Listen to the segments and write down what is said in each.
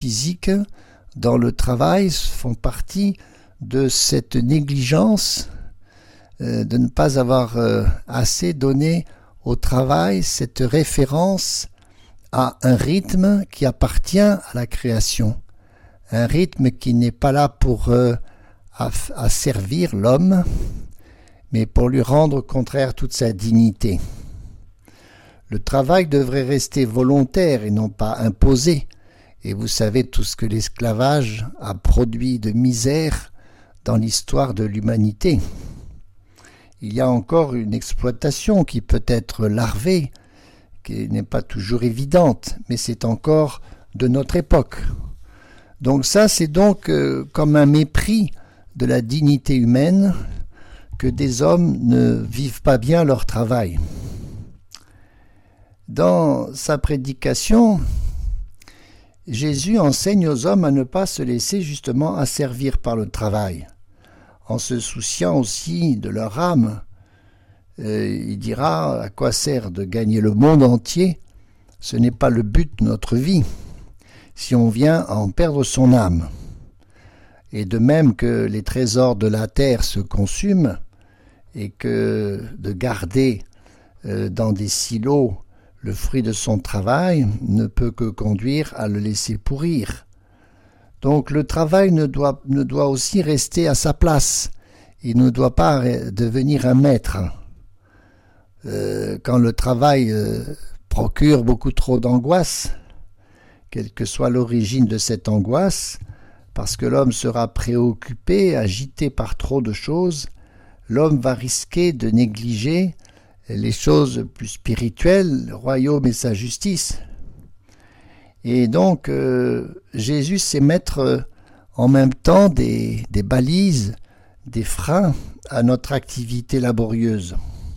physiques dans le travail font partie de cette négligence de ne pas avoir assez donné au travail cette référence à un rythme qui appartient à la création, un rythme qui n'est pas là pour servir l'homme, mais pour lui rendre au contraire toute sa dignité. Le travail devrait rester volontaire et non pas imposé, et vous savez tout ce que l'esclavage a produit de misère dans l'histoire de l'humanité. Il y a encore une exploitation qui peut être larvée, qui n'est pas toujours évidente, mais c'est encore de notre époque. Donc ça, c'est donc comme un mépris de la dignité humaine que des hommes ne vivent pas bien leur travail. Dans sa prédication, Jésus enseigne aux hommes à ne pas se laisser justement asservir par le travail, en se souciant aussi de leur âme. Il dira « À quoi sert de gagner le monde entier ? Ce n'est pas le but de notre vie, si on vient à en perdre son âme. » Et de même que les trésors de la terre se consument, et que de garder dans des silos le fruit de son travail ne peut que conduire à le laisser pourrir. Donc le travail ne doit aussi rester à sa place. Il ne doit pas devenir un maître. Quand le travail procure beaucoup trop d'angoisse, quelle que soit l'origine de cette angoisse, parce que l'homme sera préoccupé, agité par trop de choses, l'homme va risquer de négliger les choses plus spirituelles, le royaume et sa justice. Et donc, Jésus sait mettre en même temps des balises, des freins à notre activité laborieuse.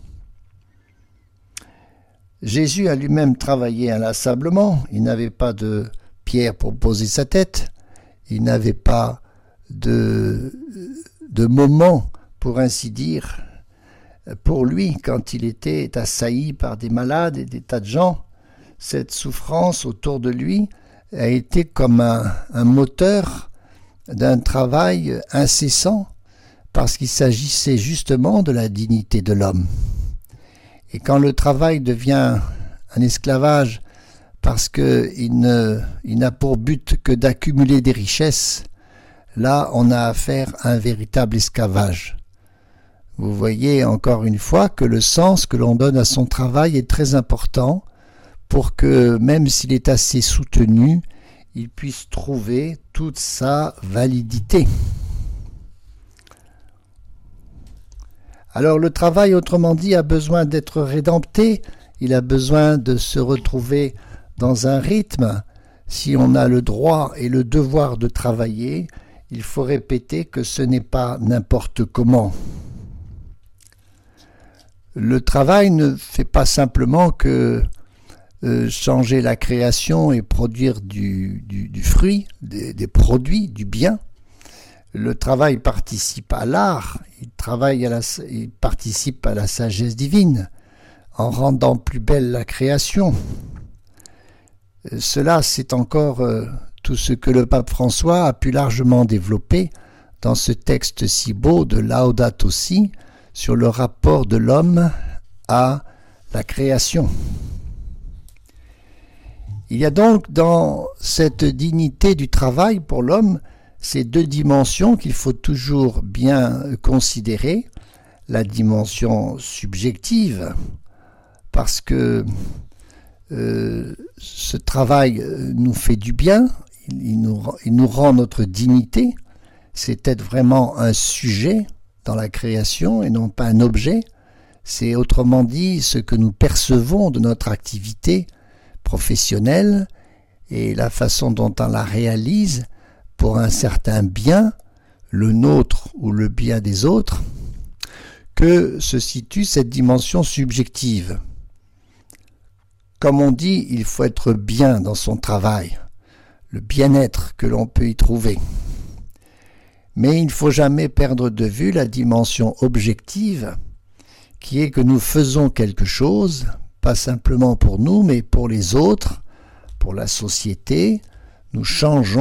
Jésus a lui-même travaillé inlassablement. Il n'avait pas de pierre pour poser sa tête. Il n'avait pas de moment, pour ainsi dire, pour lui, quand il était assailli par des malades et des tas de gens. Cette souffrance autour de lui a été comme un moteur d'un travail incessant, parce qu'il s'agissait justement de la dignité de l'homme. Et quand le travail devient un esclavage parce qu'il n'a pour but que d'accumuler des richesses, là on a affaire à un véritable esclavage. Vous voyez encore une fois que le sens que l'on donne à son travail est très important pour que, même s'il est assez soutenu, il puisse trouver toute sa validité. Alors le travail, autrement dit, a besoin d'être rédempté, il a besoin de se retrouver dans un rythme. Si on a le droit et le devoir de travailler, il faut répéter que ce n'est pas n'importe comment. Le travail ne fait pas simplement que changer la création et produire du fruit, des produits, du bien. Le travail participe à l'art, il participe à la sagesse divine, en rendant plus belle la création. Cela, c'est encore tout ce que le pape François a pu largement développer dans ce texte si beau de Laudato Si sur le rapport de l'homme à la création. Il y a donc dans cette dignité du travail pour l'homme ces deux dimensions qu'il faut toujours bien considérer. La dimension subjective, parce que ce travail nous fait du bien, il nous rend notre dignité, c'est être vraiment un sujet dans la création et non pas un objet. C'est autrement dit ce que nous percevons de notre activité professionnelle et la façon dont on la réalise pour un certain bien, le nôtre ou le bien des autres, que se situe cette dimension subjective. Comme on dit, il faut être bien dans son travail, le bien-être que l'on peut y trouver. Mais il ne faut jamais perdre de vue la dimension objective, qui est que nous faisons quelque chose, pas simplement pour nous, mais pour les autres, pour la société. Nous changeons